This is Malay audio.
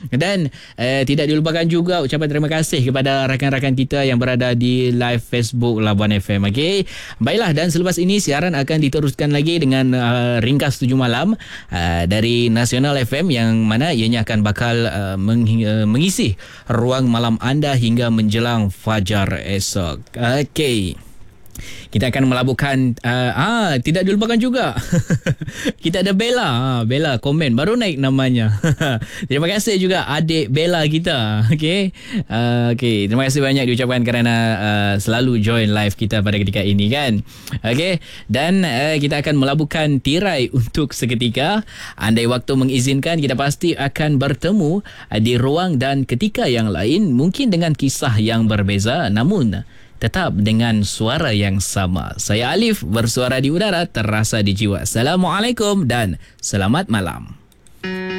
Dan tidak dilupakan juga ucapan terima kasih kepada rakan-rakan kita yang berada di live Facebook Labuan FM. Okey. Baiklah, dan selepas ini siaran akan diteruskan lagi dengan ringkas 7 malam dari Nasional FM, yang mana ianya akan bakal mengisi ruang malam anda hingga menjelang fajar esok. Okey. Kita akan melabuhkan tidak dilupakan juga kita ada Bella. Bella komen baru naik namanya. Terima kasih juga adik Bella kita. Okey. Terima kasih banyak diucapkan kerana selalu join live kita pada ketika ini kan. Okey, dan kita akan melabuhkan tirai untuk seketika. Andai waktu mengizinkan, kita pasti akan bertemu di ruang dan ketika yang lain, mungkin dengan kisah yang berbeza, namun tetap dengan suara yang sama. Saya Alif, bersuara di udara, terasa di jiwa. Assalamualaikum dan selamat malam.